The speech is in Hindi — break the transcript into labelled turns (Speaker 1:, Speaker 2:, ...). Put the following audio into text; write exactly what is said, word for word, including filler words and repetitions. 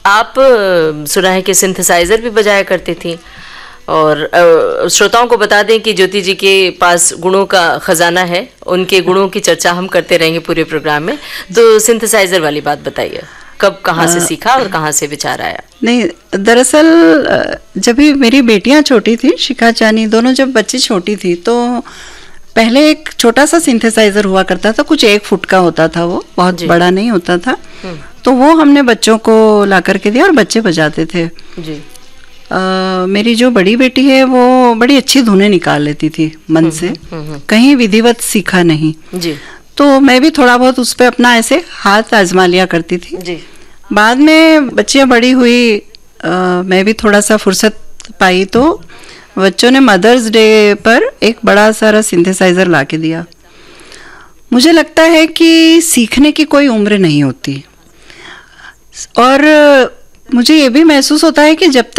Speaker 1: आप अ, सुना है कि सिंथेसाइजर भी बजाया करती थी, और अ, श्रोताओं को बता दें कि ज्योति जी के पास गुणों का खजाना है, उनके गुणों की चर्चा हम करते रहेंगे पूरे प्रोग्राम में। तो सिंथेसाइजर वाली बात बताइए, कब कहाँ से सीखा और कहाँ से विचार आया?
Speaker 2: नहीं, दरअसल जब भी मेरी बेटियां छोटी थी, शिखा चानी, दोनों जब बच्ची छोटी थी, तो पहले एक छोटा सा सिंथेसाइजर हुआ करता था, कुछ एक फुट का होता था, वो बहुत बड़ा नहीं होता था। तो वो हमने बच्चों को ला करके दिया और बच्चे बजाते थे जी। आ, मेरी जो बड़ी बेटी है वो बड़ी अच्छी धुनें निकाल लेती थी मन से, कहीं विधिवत सीखा नहीं जी। तो मैं भी थोड़ा बहुत उस पर अपना ऐसे हाथ आजमा लिया करती थी जी। बाद में बच्चियां बड़ी हुई, आ, मैं भी थोड़ा सा फुर्सत पाई, तो बच्चों ने मदर्स डे पर एक बड़ा सारा सिंथेसाइजर ला के दिया। मुझे लगता है कि सीखने की कोई उम्र नहीं होती, और मुझे ये भी महसूस होता है कि जब तक